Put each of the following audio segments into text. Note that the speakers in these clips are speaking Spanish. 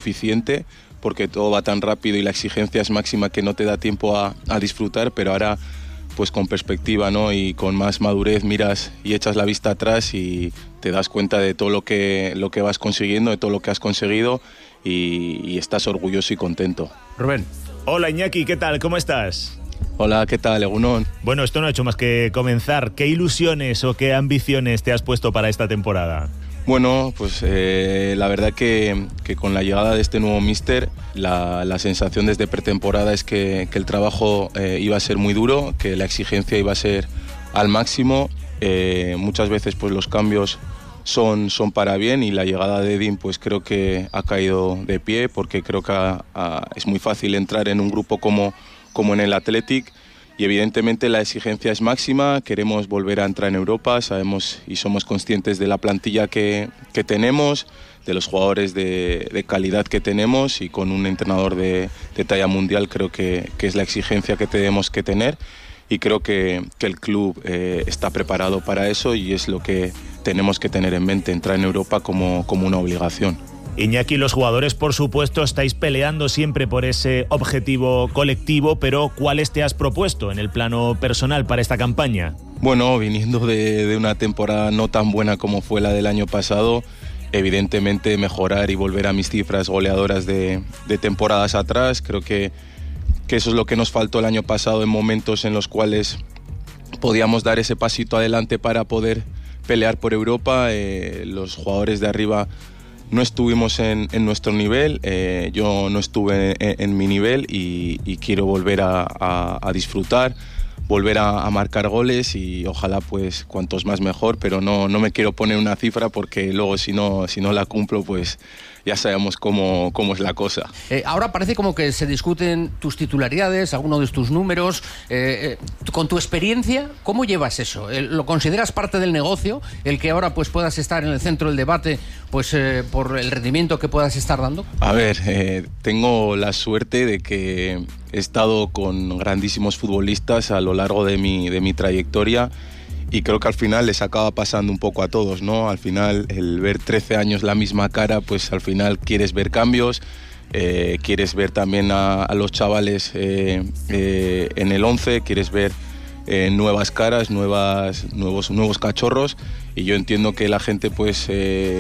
suficiente, porque todo va tan rápido y la exigencia es máxima que no te da tiempo a disfrutar, pero ahora pues con perspectiva, ¿no? Y con más madurez miras y echas la vista atrás y te das cuenta de todo lo que vas consiguiendo, de todo lo que has conseguido y estás orgulloso y contento. Rubén. Hola Iñaki, ¿qué tal? ¿Cómo estás? Hola, ¿qué tal, Egunon? Bueno, esto no ha hecho más que comenzar. ¿Qué ilusiones o qué ambiciones te has puesto para esta temporada? Bueno, pues la verdad que con la llegada de este nuevo míster, la sensación desde pretemporada es que el trabajo iba a ser muy duro, que la exigencia iba a ser al máximo. Muchas veces pues los cambios son para bien y la llegada de Edin pues creo que ha caído de pie, porque creo que es muy fácil entrar en un grupo como en el Athletic. Y evidentemente la exigencia es máxima, queremos volver a entrar en Europa, sabemos y somos conscientes de la plantilla que tenemos, de los jugadores de calidad que tenemos, y con un entrenador de talla mundial creo que es la exigencia que tenemos que tener, y creo que el club está preparado para eso y es lo que tenemos que tener en mente, entrar en Europa como una obligación. Iñaki, los jugadores, por supuesto, estáis peleando siempre por ese objetivo colectivo, pero ¿cuáles te has propuesto en el plano personal para esta campaña? Bueno, viniendo de una temporada no tan buena como fue la del año pasado, evidentemente mejorar y volver a mis cifras goleadoras de temporadas atrás. Creo que eso es lo que nos faltó el año pasado, en momentos en los cuales podíamos dar ese pasito adelante para poder pelear por Europa. Los jugadores de arriba no estuvimos en nuestro nivel, yo no estuve en mi nivel y quiero volver a disfrutar, volver a marcar goles y ojalá pues cuantos más mejor, pero no me quiero poner una cifra porque luego si no la cumplo pues ya sabemos cómo es la cosa. Ahora parece como que se discuten tus titularidades, algunos de tus números. Con tu experiencia, ¿cómo llevas eso? ¿Lo consideras parte del negocio? El que ahora pues puedas estar en el centro del debate pues por el rendimiento que puedas estar dando. A ver, tengo la suerte de que he estado con grandísimos futbolistas a lo largo de mi trayectoria. Y creo que al final les acaba pasando un poco a todos, ¿no? Al final, el ver 13 años la misma cara, pues al final quieres ver cambios, quieres ver también a los chavales en el 11, quieres ver nuevas caras, nuevos cachorros, y yo entiendo que la gente, pues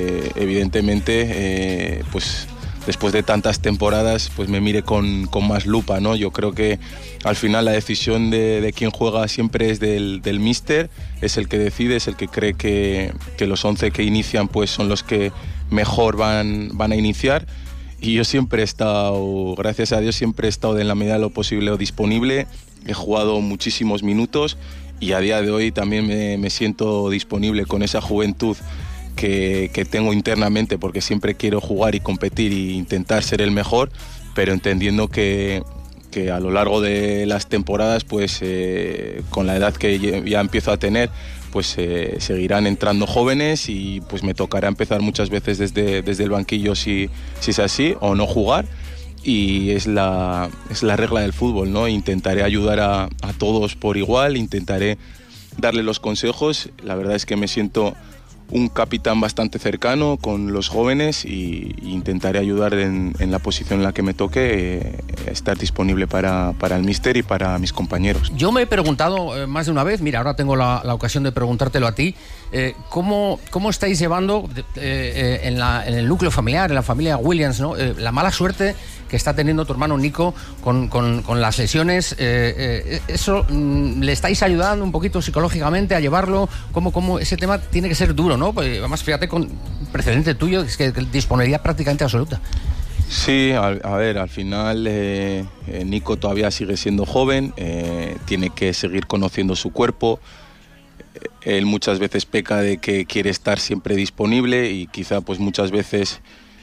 evidentemente, pues después de tantas temporadas, pues me mire con más lupa, ¿no? Yo creo que al final la decisión de quién juega siempre es del míster, es el que decide, es el que cree que los 11 que inician pues son los que mejor van a iniciar, y yo siempre he estado, gracias a Dios, siempre he estado en la medida de lo posible disponible, he jugado muchísimos minutos y a día de hoy también me siento disponible con esa juventud que tengo internamente, porque siempre quiero jugar y competir e intentar ser el mejor, pero entendiendo que a lo largo de las temporadas, pues con la edad que ya empiezo a tener, pues seguirán entrando jóvenes y pues me tocará empezar muchas veces desde el banquillo si es así, o no jugar, y es la regla del fútbol, ¿no? Intentaré ayudar a todos por igual, intentaré darle los consejos. La verdad es que me siento un capitán bastante cercano con los jóvenes y intentaré ayudar en la posición en la que me toque, estar disponible para el míster y para mis compañeros. Yo me he preguntado más de una vez, mira, ahora tengo la ocasión de preguntártelo a ti, ¿cómo estáis llevando en el núcleo familiar, en la familia Williams, ¿no? La mala suerte que está teniendo tu hermano Nico con las lesiones? ¿Eso le estáis ayudando un poquito psicológicamente a llevarlo? ¿Cómo ese tema tiene que ser duro, ¿no? Pues, además, fíjate, con precedente tuyo, es que disponibilidad prácticamente absoluta. Sí, a ver, al final Nico todavía sigue siendo joven, tiene que seguir conociendo su cuerpo. Él muchas veces peca de que quiere estar siempre disponible y quizá pues muchas veces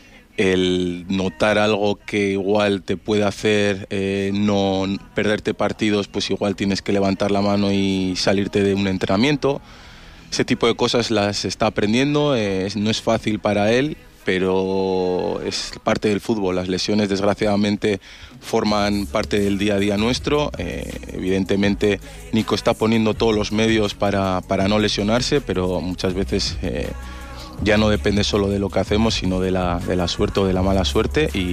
el notar algo que igual te puede hacer no perderte partidos, pues igual tienes que levantar la mano y salirte de un entrenamiento. Ese tipo de cosas las está aprendiendo, no es fácil para él, pero es parte del fútbol. Las lesiones desgraciadamente forman parte del día a día nuestro. Evidentemente Nico está poniendo todos los medios para no lesionarse, pero muchas veces ya no depende solo de lo que hacemos, sino de la suerte o de la mala suerte, y